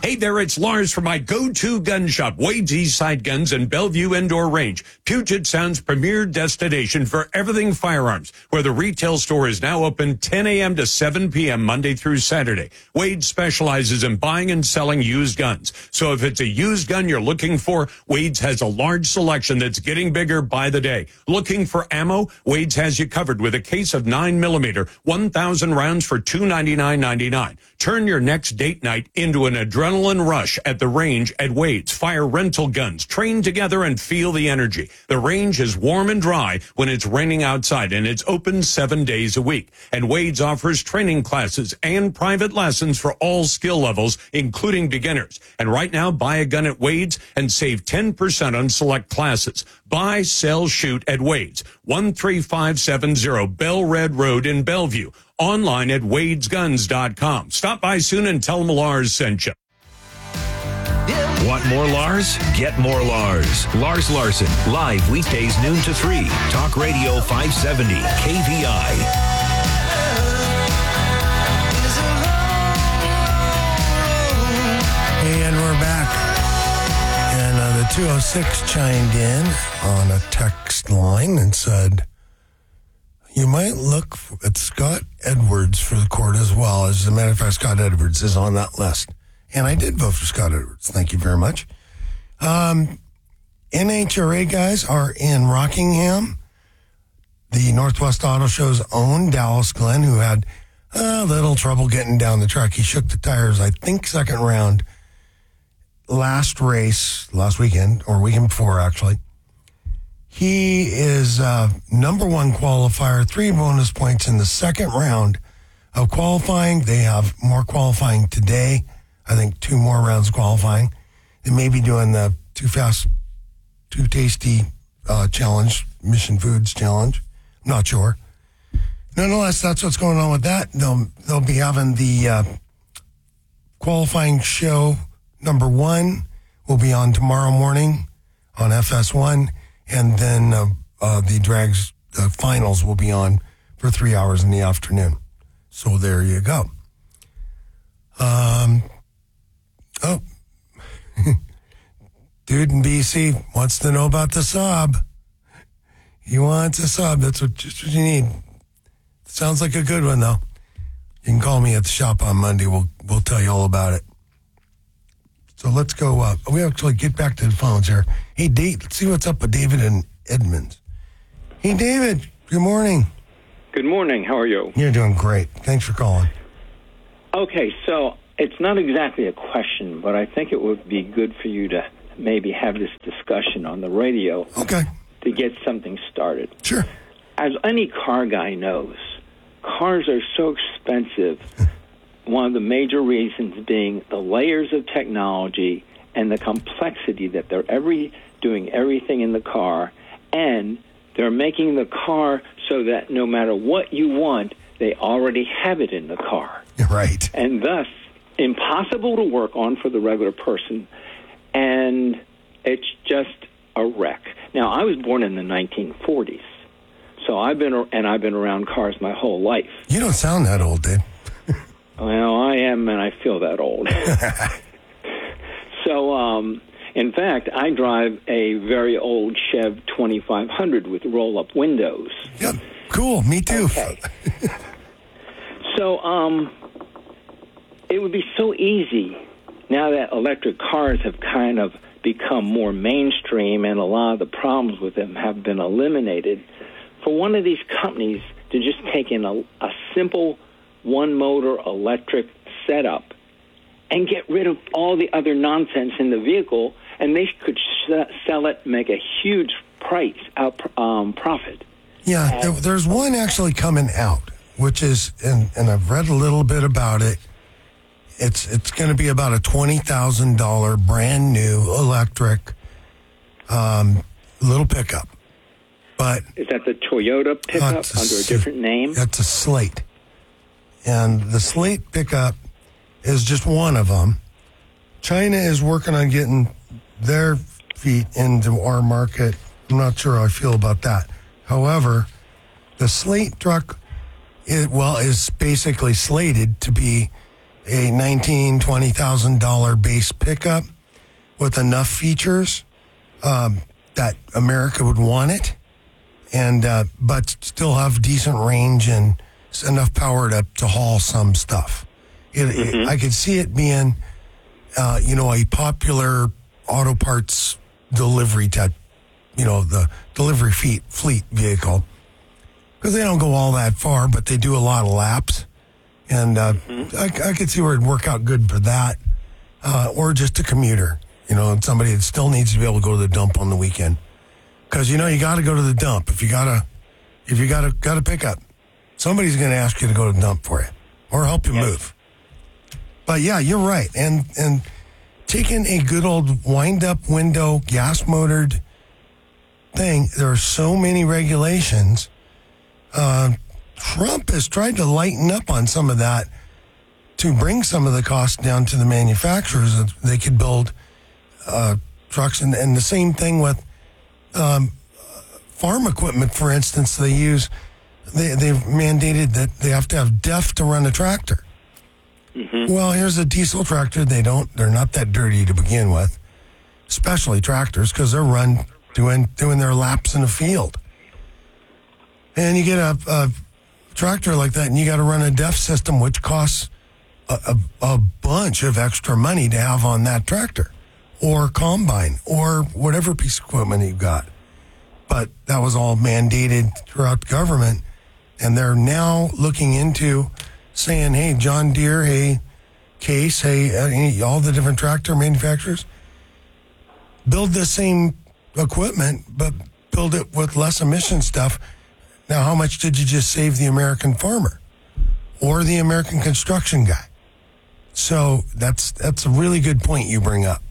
Hey there, it's Lars from my go-to gun shop, Wade's Eastside Guns in Bellevue Indoor Range, Puget Sound's premier destination for everything firearms, where the retail store is now open 10 a.m. to 7 p.m. Monday through Saturday. Wade specializes in buying and selling used guns. So if it's a used gun you're looking for, Wade's has a large selection that's getting bigger by the day. Looking for ammo? Wade's has you covered with a case of 9mm, 1,000 rounds for $299.99. Turn your next date night into an adrenaline rush at the range at Wade's. Fire rental guns. Train together and feel the energy. The range is warm and dry when it's raining outside, and it's open 7 days a week. And Wade's offers training classes and private lessons for all skill levels, including beginners. And right now, buy a gun at Wade's and save 10% on select classes. Buy, sell, shoot at Wade's, 13570 Bell Red Road in Bellevue. Online at wadesguns.com. Stop by soon and tell them Lars sent you. Want more Lars? Get more Lars. Lars Larson, live weekdays noon to 3. Talk Radio 570, KVI. And we're back. And the 206 chimed in on a text line and said, you might look at Scott Edwards for the court as well. As a matter of fact, Scott Edwards is on that list. And I did vote for Scott Edwards. Thank you very much. NHRA guys are in Rockingham. The Northwest Auto Show's own Dallas Glenn, who had a little trouble getting down the track. He shook the tires, I think, second round. Last weekend, or weekend before, actually. He is number one qualifier, 3 bonus points in the second round of qualifying. They have more qualifying today. I think 2 more rounds of qualifying. They may be doing the Too Fast, Too Tasty challenge, Mission Foods challenge. I'm not sure. Nonetheless, that's what's going on with that. They'll be having the qualifying show number 1 will be on tomorrow morning on FS1. And then the drags, the finals will be on for 3 hours in the afternoon. So there you go. Dude in BC wants to know about the sub. He wants a sub. That's what you need. Sounds like a good one, though. You can call me at the shop on Monday. We'll tell you all about it. So let's go. We actually get back to the phones here. Hey, Dave, let's see what's up with David and Edmonds. Hey, David. Good morning. Good morning. How are you? You're doing great. Thanks for calling. Okay, so it's not exactly a question, but I think it would be good for you to maybe have this discussion on the radio. Okay. To get something started. Sure. As any car guy knows, cars are so expensive. One of the major reasons being the layers of technology and the complexity that they're doing everything in the car, and they're making the car so that no matter what you want, they already have it in the car. Right. And thus, impossible to work on for the regular person, and it's just a wreck. Now, I was born in the 1940s, so I've been around cars my whole life. You don't sound that old, Dave. Well, I am, and I feel that old. So, in fact, I drive a very old Chev 2500 with roll-up windows. Yep, cool. Me too. Okay. So, it would be so easy now that electric cars have kind of become more mainstream and a lot of the problems with them have been eliminated, for one of these companies to just take in a simple one-motor electric setup and get rid of all the other nonsense in the vehicle, and they could sell it and make a huge profit. Yeah, there's one actually coming out, which is, and I've read a little bit about it. It's going to be about a $20,000 brand new electric little pickup. But is that the Toyota pickup under a different name? That's a Slate. And the Slate pickup is just one of them. China is working on getting their feet into our market. I'm not sure how I feel about that. However, the Slate truck is basically slated to be a $19,000, $20,000 base pickup with enough features that America would want it, and but still have decent range and enough power to haul some stuff. I could see it being, a popular auto parts delivery the delivery fleet vehicle, because they don't go all that far, but they do a lot of laps, and I could see where it'd work out good for that, or just a commuter, somebody that still needs to be able to go to the dump on the weekend, because you got to go to the dump if you got to pick up. Somebody's going to ask you to go to the dump for you or help you move. But yeah, you're right, and taking a good old wind-up window gas-motored thing, there are so many regulations. Trump has tried to lighten up on some of that to bring some of the costs down to the manufacturers. They could build trucks, and the same thing with farm equipment, for instance. They've mandated that they have to have DEF to run a tractor. Well, here's a diesel tractor. They're not that dirty to begin with, especially tractors, because they're doing their laps in the field. And you get a tractor like that, and you got to run a DEF system, which costs a bunch of extra money to have on that tractor, or combine, or whatever piece of equipment you've got. But that was all mandated throughout the government, and they're now looking into saying, hey, John Deere, hey, Case, hey, all the different tractor manufacturers, build the same equipment, but build it with less emission stuff. Now, how much did you just save the American farmer or the American construction guy? So that's a really good point you bring up.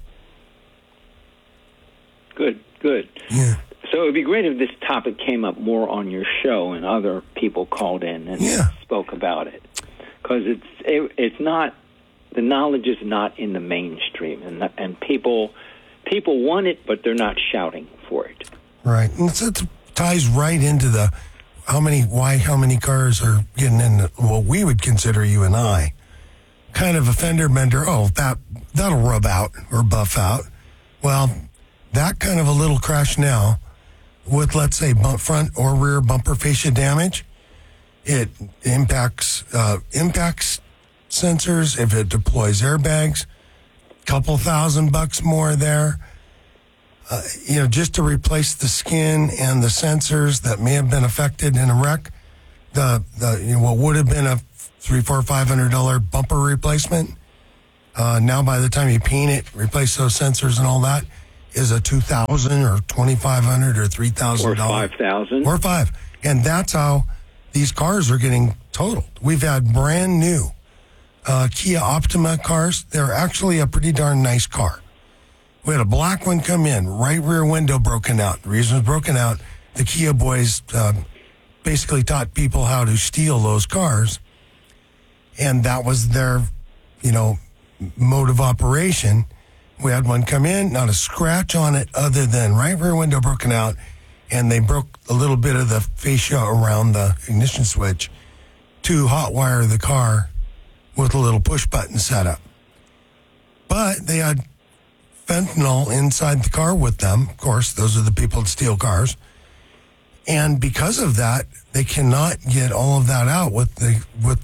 Good. Yeah. So it would be great if this topic came up more on your show and other people called in and spoke about it, because it's not, the knowledge is not in the mainstream, and people want it, but they're not shouting for it. Right, and it ties right into how many cars are getting in what we would consider, you and I, kind of a fender bender. Oh, that'll rub out or buff out. Well, that kind of a little crash now, with, let's say, front or rear bumper fascia damage, it impacts sensors. If it deploys airbags, couple $1,000 more there. Just to replace the skin and the sensors that may have been affected in a wreck, what would have been a $300, $400, $500 bumper replacement, now by the time you paint it, replace those sensors and all that, is a $2,000 or $2,500 or $3,000 or $5,000 or $5,000, and that's how these cars are getting totaled. We've had brand new Kia Optima cars. They're actually a pretty darn nice car. We had a black one come in, right rear window broken out. The reason it was broken out, the Kia boys basically taught people how to steal those cars, and that was their, mode of operation. We had one come in, not a scratch on it other than right rear window broken out, and they broke a little bit of the fascia around the ignition switch to hotwire the car with a little push button setup. But they had fentanyl inside the car with them. Of course, those are the people that steal cars. And because of that, they cannot get all of that out with the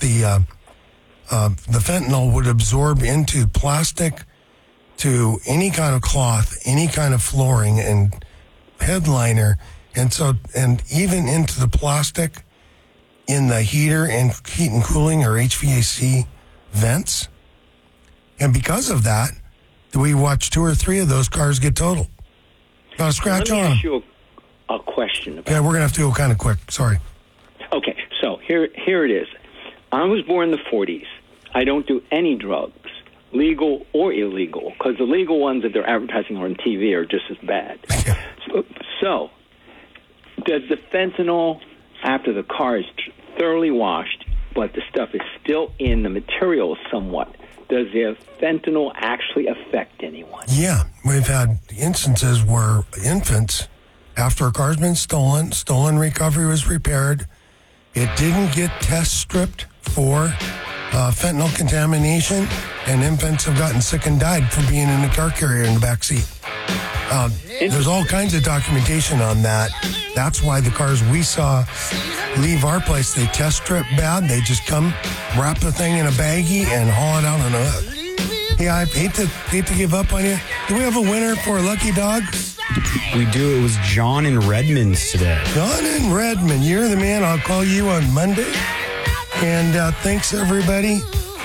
fentanyl would absorb into plastic, to any kind of cloth, any kind of flooring and headliner, and even into the plastic in the heater and heat and cooling or HVAC vents. And because of that, we watched 2 or 3 of those cars get totaled. Not a scratch on them. Let me ask you a question about we're going to have to go kind of quick. Sorry. Okay, so here it is. I was born in the 40s. I don't do any drugs, legal or illegal, because the legal ones that they're advertising on TV are just as bad. So, does the fentanyl, after the car is thoroughly washed, but the stuff is still in the material somewhat, does the fentanyl actually affect anyone? Yeah, we've had instances where infants, after a car's been stolen recovery was repaired, it didn't get test stripped for fentanyl contamination, and infants have gotten sick and died from being in the car carrier in the back seat. There's all kinds of documentation on that. That's why the cars we saw leave our place, they test strip bad. They just come, wrap the thing in a baggie, and haul it out on a hook. Yeah, I hate to give up on you. Do we have a winner for Lucky Dog? We do. It was John in Redmond today. John in Redmond, you're the man. I'll call you on Monday. And thanks, everybody.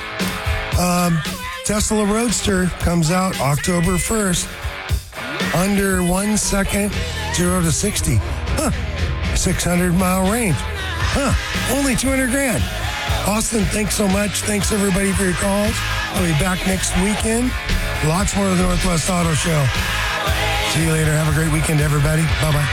Tesla Roadster comes out October 1st. Under 1 second, 0 to 60. 600-mile range. Only 200 grand. Austin, thanks so much. Thanks, everybody, for your calls. I'll be back next weekend. Lots more of the Northwest Auto Show. See you later. Have a great weekend, everybody. Bye-bye.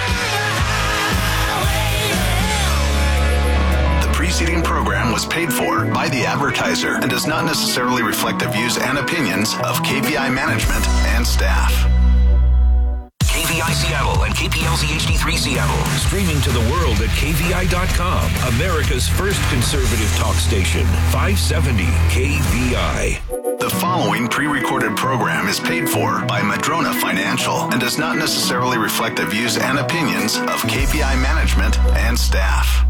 The preceding program was paid for by the advertiser and does not necessarily reflect the views and opinions of KVI management and staff. KVI Seattle and KPLZ HD3 Seattle. Streaming to the world at KVI.com. America's first conservative talk station. 570 KVI. The following pre-recorded program is paid for by Madrona Financial and does not necessarily reflect the views and opinions of KVI management and staff.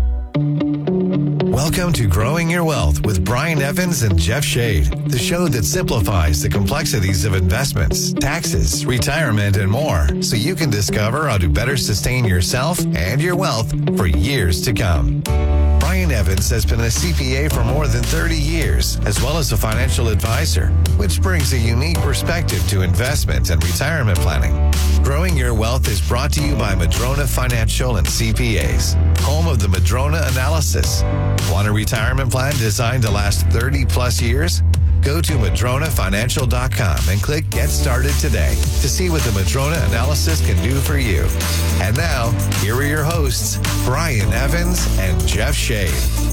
Welcome to Growing Your Wealth with Brian Evans and Jeff Shade, the show that simplifies the complexities of investments, taxes, retirement, and more, so you can discover how to better sustain yourself and your wealth for years to come. Brian Evans has been a CPA for more than 30 years, as well as a financial advisor, which brings a unique perspective to investment and retirement planning. Growing Your Wealth is brought to you by Madrona Financial and CPAs, home of the Madrona Analysis. Want a retirement plan designed to last 30 plus years? Go to MadronaFinancial.com and click Get Started today to see what the Madrona Analysis can do for you. And now, here are your hosts, Brian Evans and Jeff Shade.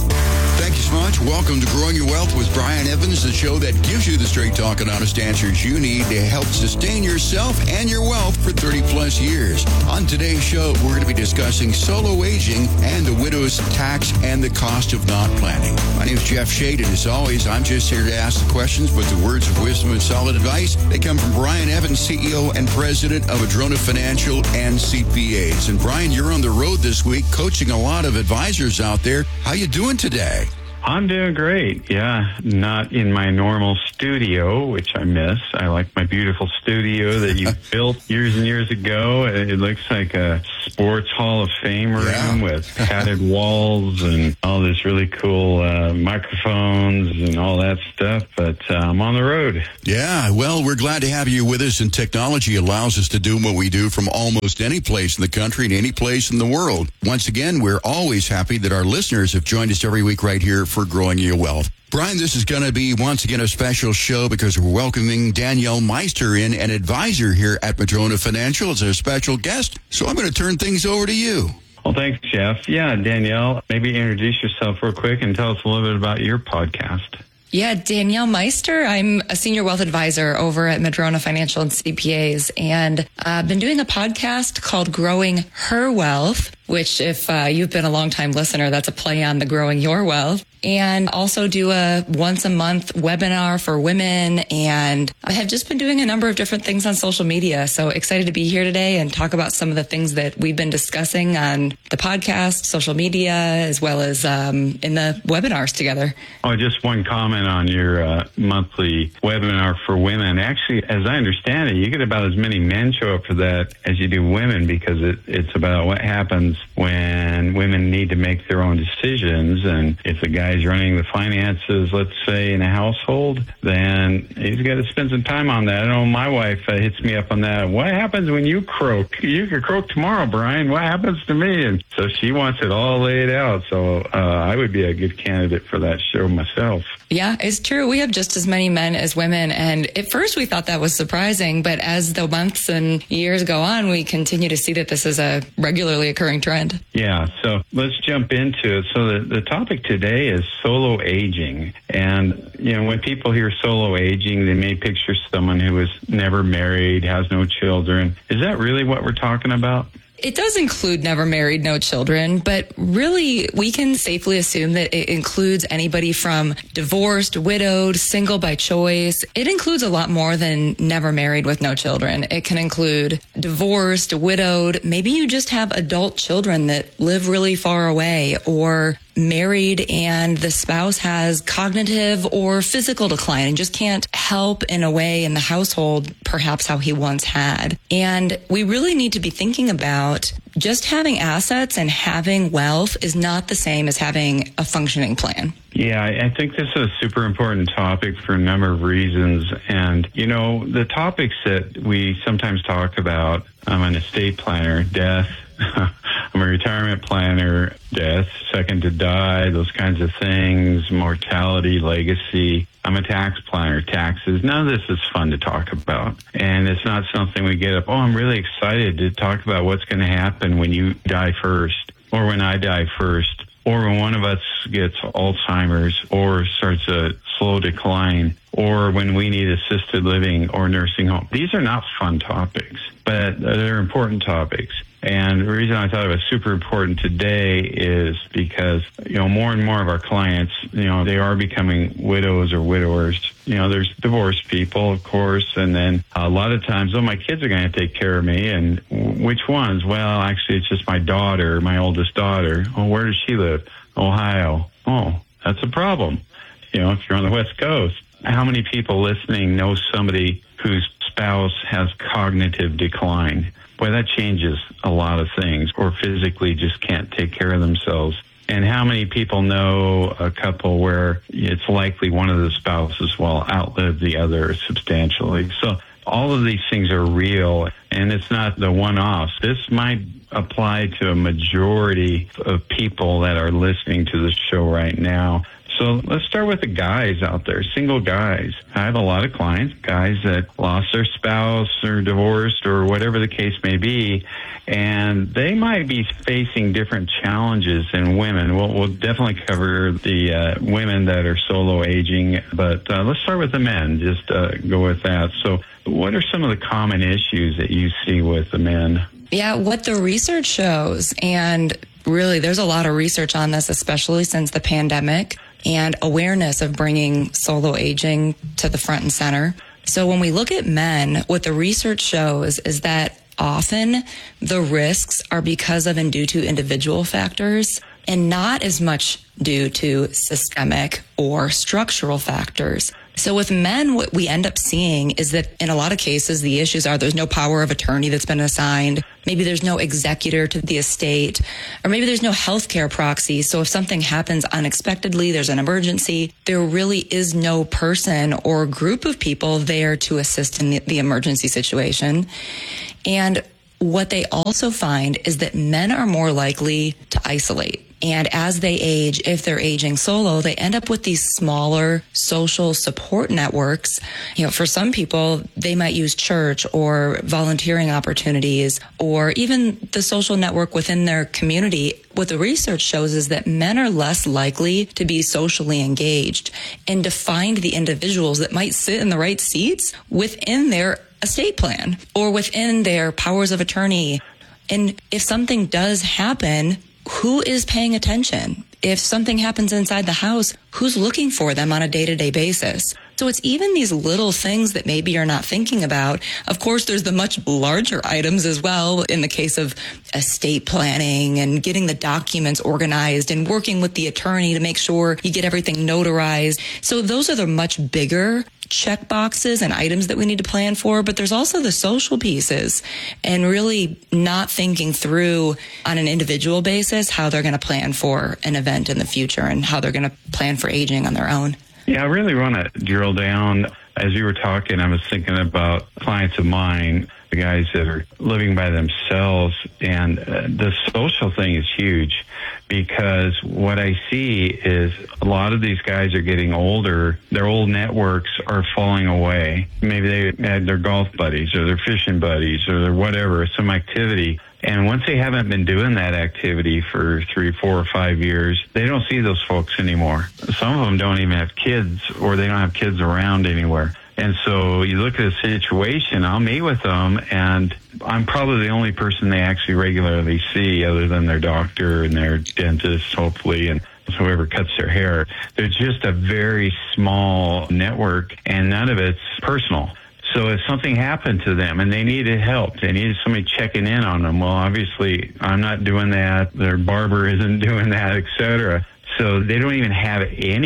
Thank you so much. Welcome to Growing Your Wealth with Brian Evans, the show that gives you the straight talk and honest answers you need to help sustain yourself and your wealth for 30 plus years. On today's show, we're going to be discussing solo aging and the widow's tax and the cost of not planning. My name is Jeff Shade, and as always, I'm just here to ask the questions, but the words of wisdom and solid advice, they come from Brian Evans, CEO and President of Madrona Financial and CPAs. And Brian, you're on the road this week coaching a lot of advisors out there. How you doing today? I'm doing great. Yeah, not in my normal studio, which I miss. I like my beautiful studio that you built years and years ago. It looks like a sports Hall of Fame room with padded walls and all this really cool microphones and all that stuff. But I'm on the road. Yeah, well, we're glad to have you with us, and technology allows us to do what we do from almost any place in the country and any place in the world. Once again, we're always happy that our listeners have joined us every week right here for Growing Your Wealth. Brian, this is going to be once again a special show because we're welcoming Danielle Meister in, an advisor here at Madrona Financial, as a special guest. So I'm going to turn things over to you. Well, thanks, Jeff. Yeah, Danielle, maybe introduce yourself real quick and tell us a little bit about your podcast. Yeah, Danielle Meister. I'm a senior wealth advisor over at Madrona Financial and CPAs, and I've been doing a podcast called Growing Her Wealth, which if you've been a long-time listener, that's a play on the Growing Your Wealth. And also do a once-a-month webinar for women, and I have just been doing a number of different things on social media. So excited to be here today and talk about some of the things that we've been discussing on the podcast, social media, as well as in the webinars together. Oh, just one comment on your monthly webinar for women. Actually, as I understand it, you get about as many men show up for that as you do women, because it's about what happens when women need to make their own decisions. And if the guy's running the finances, let's say, in a household, then he's got to spend some time on that. I know my wife hits me up on that. What happens when you croak? You could croak tomorrow, Brian. What happens to me? And so she wants it all laid out. So I would be a good candidate for that show myself. Yeah, it's true. We have just as many men as women. And at first we thought that was surprising. But as the months and years go on, we continue to see that this is a regularly occurring trend. Yeah, so let's jump into it. So the topic today is solo aging. And, you know, when people hear solo aging, they may picture someone who was never married, has no children. Is that really what we're talking about? It does include never married, no children, but really we can safely assume that it includes anybody from divorced, widowed, single by choice. It includes a lot more than never married with no children. It can include divorced, widowed. Maybe you just have adult children that live really far away, or married and the spouse has cognitive or physical decline and just can't help in a way in the household, perhaps how he once had. And we really need to be thinking about just having assets and having wealth is not the same as having a functioning plan. Yeah, I think this is a super important topic for a number of reasons. And, you know, the topics that we sometimes talk about, I'm an estate planner, death, I'm a retirement planner, death, second to die, those kinds of things, mortality, legacy. I'm a tax planner, taxes. None of this is fun to talk about. And it's not something we get up, oh, I'm really excited to talk about what's going to happen when you die first, or when I die first, or when one of us gets Alzheimer's or starts a slow decline, or when we need assisted living or nursing home. These are not fun topics, but they're important topics. And the reason I thought it was super important today is because, you know, more and more of our clients, you know, they are becoming widows or widowers. You know, there's divorced people, of course, and then a lot of times, oh, my kids are going to take care of me. And which ones? Well, actually, it's just my daughter, my oldest daughter. Oh, where does she live? Ohio. Oh, that's a problem. You know, if you're on the West Coast. How many people listening know somebody whose spouse has cognitive decline? Boy, that changes a lot of things, or physically just can't take care of themselves. And how many people know a couple where it's likely one of the spouses will outlive the other substantially? So all of these things are real, and it's not the one-offs. This might apply to a majority of people that are listening to the show right now. So let's start with the guys out there, single guys. I have a lot of clients, guys that lost their spouse or divorced or whatever the case may be, and they might be facing different challenges than women. We'll definitely cover the women that are solo aging, but let's start with the men, just go with that. So what are some of the common issues that you see with the men? Yeah, what the research shows, and really there's a lot of research on this, especially since the pandemic, and awareness of bringing solo aging to the front and center. So when we look at men, what the research shows is that often the risks are because of and due to individual factors, and not as much due to systemic or structural factors. So with men, what we end up seeing is that in a lot of cases, the issues are there's no power of attorney that's been assigned. Maybe there's no executor to the estate, or maybe there's no healthcare proxy. So if something happens unexpectedly, there's an emergency, there really is no person or group of people there to assist in the emergency situation. And what they also find is that men are more likely to isolate. And as they age, if they're aging solo, they end up with these smaller social support networks. You know, for some people, they might use church or volunteering opportunities or even the social network within their community. What the research shows is that men are less likely to be socially engaged and to find the individuals that might sit in the right seats within their estate plan or within their powers of attorney. And if something does happen, who is paying attention? If something happens inside the house, who's looking for them on a day-to-day basis? So it's even these little things that maybe you're not thinking about. Of course, there's the much larger items as well in the case of estate planning and getting the documents organized and working with the attorney to make sure you get everything notarized. So those are the much bigger check boxes and items that we need to plan for, but there's also the social pieces and really not thinking through on an individual basis how they're going to plan for an event in the future and how they're going to plan for aging on their own. Yeah, I really want to drill down. As you were talking, I was thinking about clients of mine, the guys that are living by themselves, and the social thing is huge because what I see is a lot of these guys are getting older. Their old networks are falling away. Maybe they had their golf buddies or their fishing buddies or their whatever, some activity. And once they haven't been doing that activity for 3, 4, or 5 years, they don't see those folks anymore. Some of them don't even have kids or they don't have kids around anywhere. And so you look at a situation, I'll meet with them, and I'm probably the only person they actually regularly see other than their doctor and their dentist, hopefully, and whoever cuts their hair. They're just a very small network, and none of it's personal. So if something happened to them and they needed help, they needed somebody checking in on them, well, obviously, I'm not doing that. Their barber isn't doing that, et cetera. So they don't even have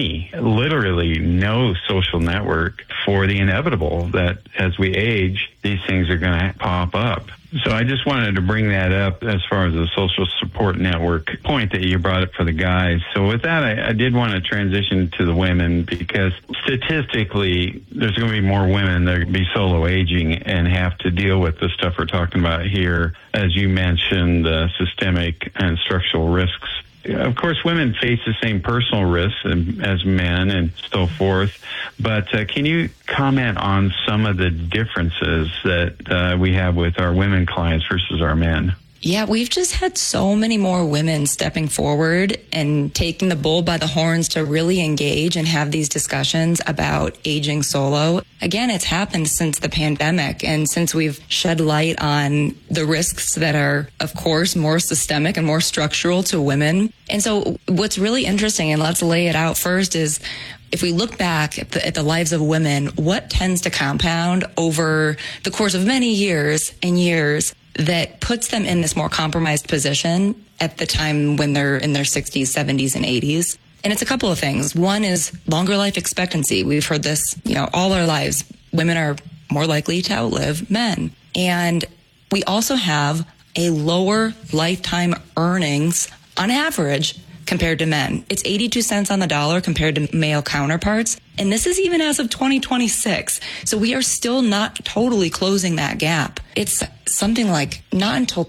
literally no social network for the inevitable that as we age, these things are going to pop up. So I just wanted to bring that up as far as the social support network point that you brought up for the guys. So with that, I did want to transition to the women, because statistically, there's going to be more women that are going to be solo aging and have to deal with the stuff we're talking about here. As you mentioned, the systemic and structural risks. Of course, women face the same personal risks as men and so forth, but can you comment on some of the differences that we have with our women clients versus our men? Yeah, we've just had so many more women stepping forward and taking the bull by the horns to really engage and have these discussions about aging solo. Again, it's happened since the pandemic and since we've shed light on the risks that are, of course, more systemic and more structural to women. And so what's really interesting, and let's lay it out first, is if we look back at the lives of women, what tends to compound over the course of many years and years that puts them in this more compromised position at the time when they're in their 60s, 70s, and 80s. And it's a couple of things. One is longer life expectancy. We've heard this, all our lives. Women are more likely to outlive men. And we also have a lower lifetime earnings on average compared to men. It's 82 cents on the dollar compared to male counterparts. And this is even as of 2026. So we are still not totally closing that gap. It's something like not until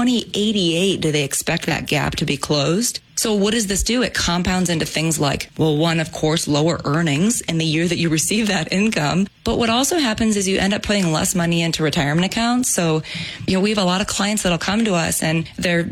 2088 do they expect that gap to be closed. So what does this do? It compounds into things like, well, one, of course, lower earnings in the year that you receive that income. But what also happens is you end up putting less money into retirement accounts. So, we have a lot of clients that'll come to us and they're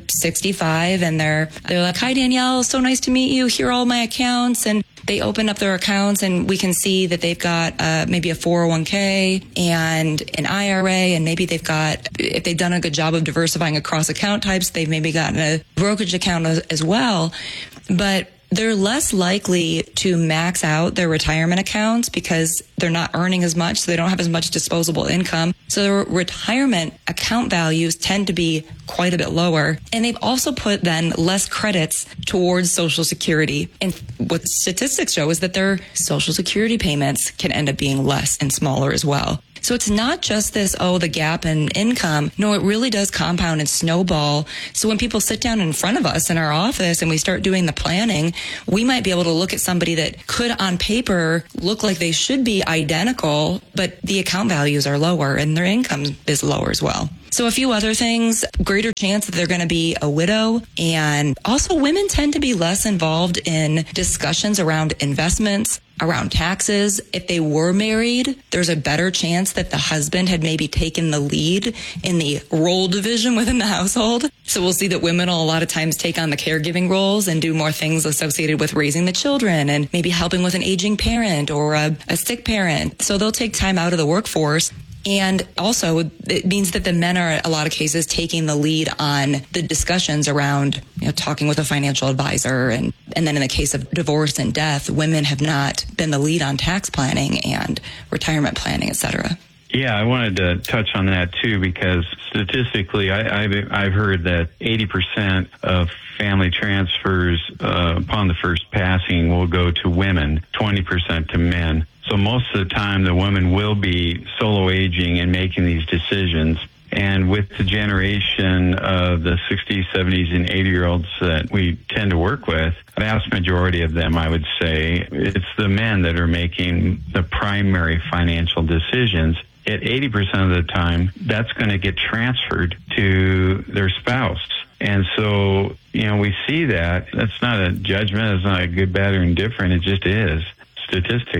65 and they're like, hi, Danielle, so nice to meet you. Here are all my accounts. And they open up their accounts and we can see that they've got maybe a 401k and an IRA, and maybe they've got, if they've done a good job of diversifying across account types, they've maybe gotten a brokerage account as well. But they're less likely to max out their retirement accounts because they're not earning as much, so they don't have as much disposable income. So their retirement account values tend to be quite a bit lower. And they've also put then less credits towards Social Security. And what statistics show is that their Social Security payments can end up being less and smaller as well. So it's not just this, the gap in income. No, it really does compound and snowball. So when people sit down in front of us in our office and we start doing the planning, we might be able to look at somebody that could on paper look like they should be identical, but the account values are lower and their income is lower as well. So a few other things, greater chance that they're going to be a widow. And also women tend to be less involved in discussions around investments, around taxes. If they were married, there's a better chance that the husband had maybe taken the lead in the role division within the household. So we'll see that women will a lot of times take on the caregiving roles and do more things associated with raising the children and maybe helping with an aging parent or a sick parent. So they'll take time out of the workforce. And also, it means that the men are, in a lot of cases, taking the lead on the discussions around, talking with a financial advisor. And then in the case of divorce and death, women have not been the lead on tax planning and retirement planning, et cetera. Yeah, I wanted to touch on that too, because statistically, I've heard that 80% of family transfers upon the first passing will go to women, 20% to men. So most of the time, the women will be solo aging and making these decisions. And with the generation of the 60s, 70s, and 80-year-olds that we tend to work with, the vast majority of them, I would say, it's the men that are making the primary financial decisions. At 80% of the time, that's going to get transferred to their spouse. And so, we see that. That's not a judgment. It's not a good, bad, or indifferent. It just is, statistically.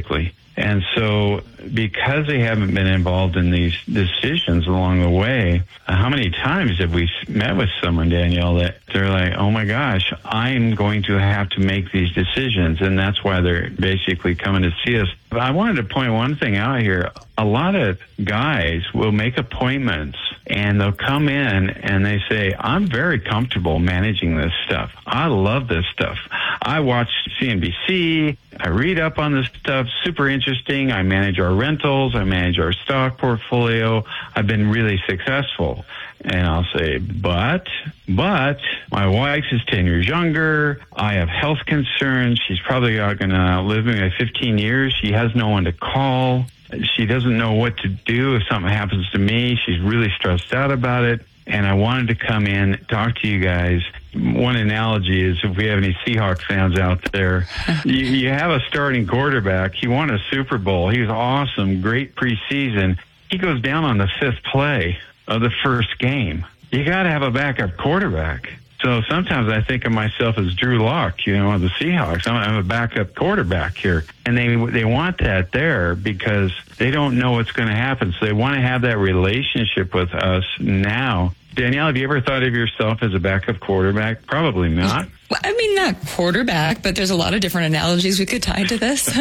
And so because they haven't been involved in these decisions along the way, how many times have we met with someone, Danielle, that they're like, oh my gosh, I'm going to have to make these decisions. And that's why they're basically coming to see us. But I wanted to point one thing out here. A lot of guys will make appointments and they'll come in and they say, I'm very comfortable managing this stuff. I love this stuff. I watch CNBC. I read up on this stuff. Super interesting. I manage our rentals. I manage our stock portfolio. I've been really successful. And I'll say, but my wife is 10 years younger. I have health concerns. She's probably going to outlive me by 15 years. She has no one to call. She doesn't know what to do if something happens to me. She's really stressed out about it. And I wanted to come in, talk to you guys. One analogy is if we have any Seahawks fans out there, you have a starting quarterback. He won a Super Bowl. He was awesome, great preseason. He goes down on the 5th play of the first game. You got to have a backup quarterback. So sometimes I think of myself as Drew Lock, of the Seahawks. I'm a backup quarterback here. And they want that there because they don't know what's going to happen. So they want to have that relationship with us now. Danielle, have you ever thought of yourself as a backup quarterback? Probably not. Well, I mean, not quarterback, but there's a lot of different analogies we could tie to this.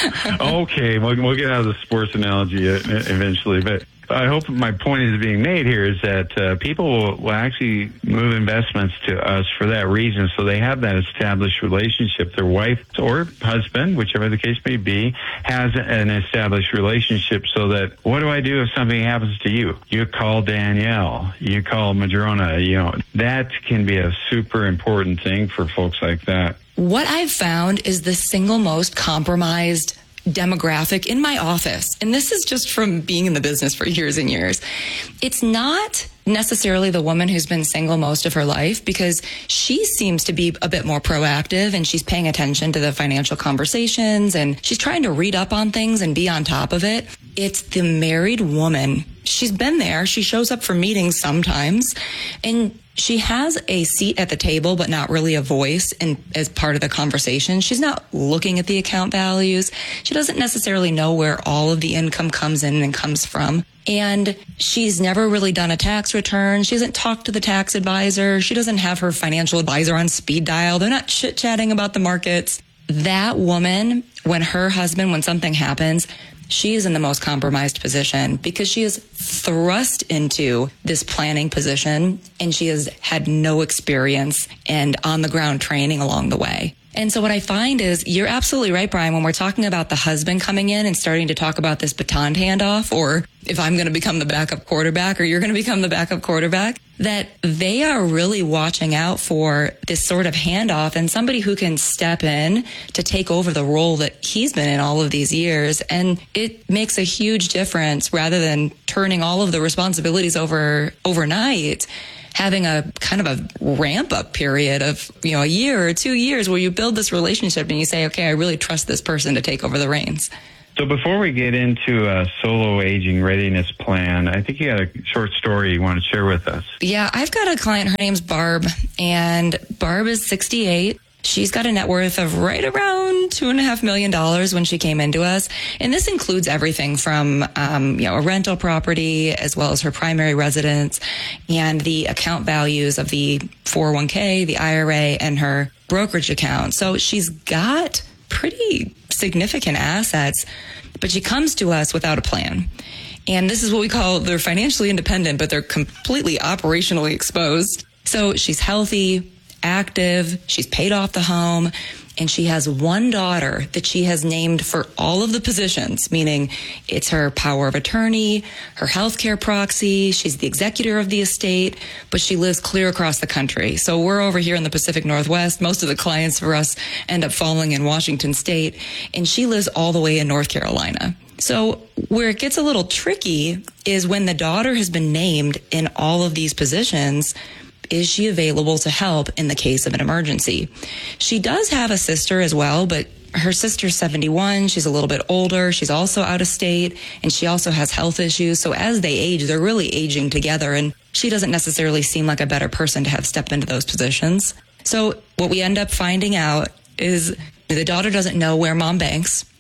Okay, we'll get out of the sports analogy eventually, but I hope my point is being made here is that people will actually move investments to us for that reason. So they have that established relationship. Their wife or husband, whichever the case may be, has an established relationship so that what do I do if something happens to you? You call Danielle. You call Madrona. That can be a super important thing for folks like that. What I've found is the single most compromised demographic in my office, and this is just from being in the business for years and years, it's not necessarily the woman who's been single most of her life, because she seems to be a bit more proactive and she's paying attention to the financial conversations and she's trying to read up on things and be on top of it. It's the married woman. She's been there. She shows up for meetings sometimes and she has a seat at the table, but not really a voice as part of the conversation. She's not looking at the account values. She doesn't necessarily know where all of the income comes in and comes from. And she's never really done a tax return. She hasn't talked to the tax advisor. She doesn't have her financial advisor on speed dial. They're not chit-chatting about the markets. That woman, when something happens, she is in the most compromised position because she is thrust into this planning position and she has had no experience and on the ground training along the way. And so what I find is you're absolutely right, Brian, when we're talking about the husband coming in and starting to talk about this baton handoff, or if I'm going to become the backup quarterback or you're going to become the backup quarterback, that they are really watching out for this sort of handoff and somebody who can step in to take over the role that he's been in all of these years. And it makes a huge difference rather than turning all of the responsibilities overnight. Having a kind of a ramp up period of, a year or 2 years where you build this relationship and you say, okay, I really trust this person to take over the reins. So before we get into a solo aging readiness plan, I think you got a short story you want to share with us. Yeah, I've got a client. Her name's Barb, and Barb is 68. She's got a net worth of right around $2.5 million when she came into us. And this includes everything from, a rental property, as well as her primary residence and the account values of the 401k, the IRA, and her brokerage account. So she's got pretty significant assets, but she comes to us without a plan. And this is what we call, they're financially independent, but they're completely operationally exposed. So she's healthy, active, she's paid off the home, and she has one daughter that she has named for all of the positions, meaning it's her power of attorney, her healthcare proxy, she's the executor of the estate, but she lives clear across the country. So we're over here in the Pacific Northwest. Most of the clients for us end up falling in Washington State, and she lives all the way in North Carolina. So where it gets a little tricky is when the daughter has been named in all of these positions, is she available to help in the case of an emergency? She does have a sister as well, but her sister's 71. She's a little bit older. She's also out of state, and she also has health issues. So as they age, they're really aging together, and she doesn't necessarily seem like a better person to have stepped into those positions. So what we end up finding out is the daughter doesn't know where mom banks.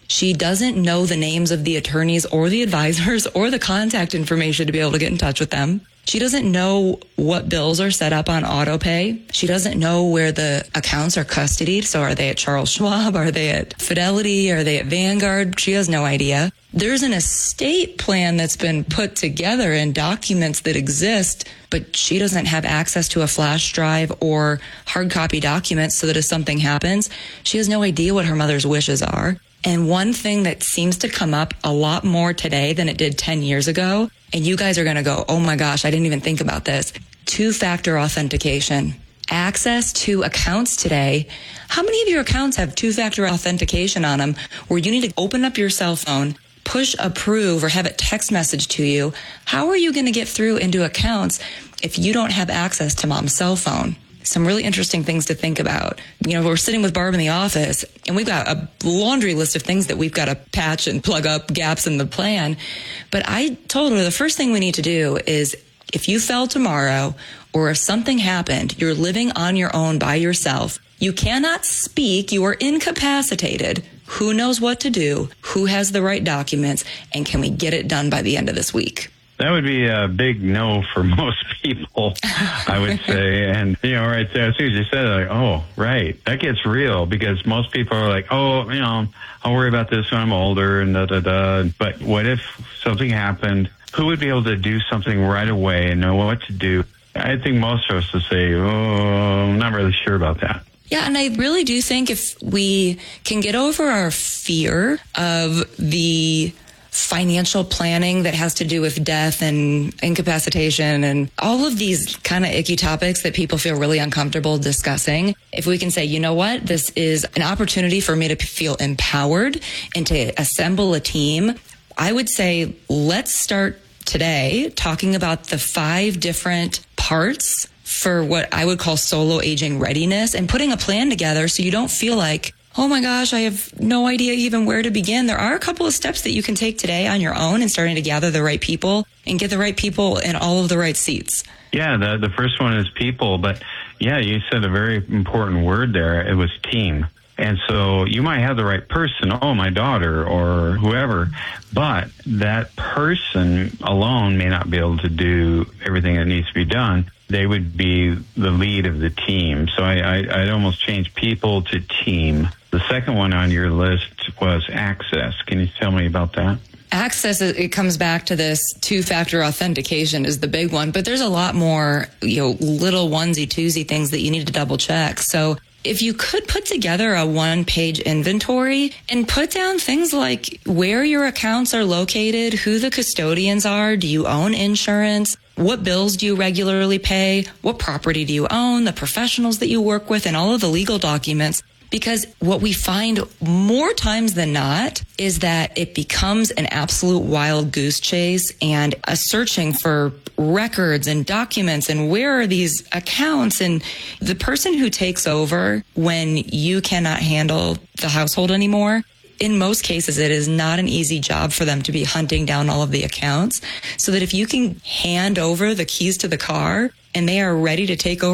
She doesn't know the names of the attorneys or the advisors or the contact information to be able to get in touch with them. She doesn't know what bills are set up on auto pay. She doesn't know where the accounts are custodied. So are they at Charles Schwab? Are they at Fidelity? Are they at Vanguard? She has no idea. There's an estate plan that's been put together and documents that exist, but she doesn't have access to a flash drive or hard copy documents so that if something happens, she has no idea what her mother's wishes are. And one thing that seems to come up a lot more today than it did 10 years ago, and you guys are going to go, oh my gosh, I didn't even think about this. 2-factor authentication. Access to accounts today. How many of your accounts have 2-factor authentication on them where you need to open up your cell phone, push approve, or have it text message to you? How are you going to get through into accounts if you don't have access to mom's cell phone? Some really interesting things to think about. You know, we're sitting with Barb in the office and we've got a laundry list of things that we've got to patch and plug up gaps in the plan. But I told her the first thing we need to do is if you fell tomorrow or if something happened, you're living on your own by yourself. You cannot speak. You are incapacitated. Who knows what to do? Who has the right documents? And can we get it done by the end of this week? That would be a big no for most people, I would say. And, you know, right there, as soon as you said it, like, oh, right, that gets real because most people are like, oh, you know, I'll worry about this when I'm older and da-da-da. But what if something happened? Who would be able to do something right away and know what to do? I think most of us would say, oh, I'm not really sure about that. Yeah, and I really do think if we can get over our fear of the financial planning that has to do with death and incapacitation and all of these kind of icky topics that people feel really uncomfortable discussing. If we can say, you know what, this is an opportunity for me to feel empowered and to assemble a team, I would say let's start today talking about the 5 different parts for what I would call solo aging readiness and putting a plan together so you don't feel like, oh my gosh, I have no idea even where to begin. There are a couple of steps that you can take today on your own and starting to gather the right people and get the right people in all of the right seats. Yeah, the first one is people. But yeah, you said a very important word there. It was team. And so you might have the right person, oh, my daughter or whoever, but that person alone may not be able to do everything that needs to be done. They would be the lead of the team. So I'd almost change people to team. The second one on your list was access. Can you tell me about that? Access, it comes back to this 2-factor authentication is the big one, but there's a lot more, little onesie-twosie things that you need to double check. So if you could put together a 1-page inventory and put down things like where your accounts are located, who the custodians are, do you own insurance, what bills do you regularly pay, what property do you own, the professionals that you work with, and all of the legal documents. Because what we find more times than not is that it becomes an absolute wild goose chase and a searching for records and documents and where are these accounts. And the person who takes over when you cannot handle the household anymore, in most cases, it is not an easy job for them to be hunting down all of the accounts. So that if you can hand over the keys to the car and they are ready to take over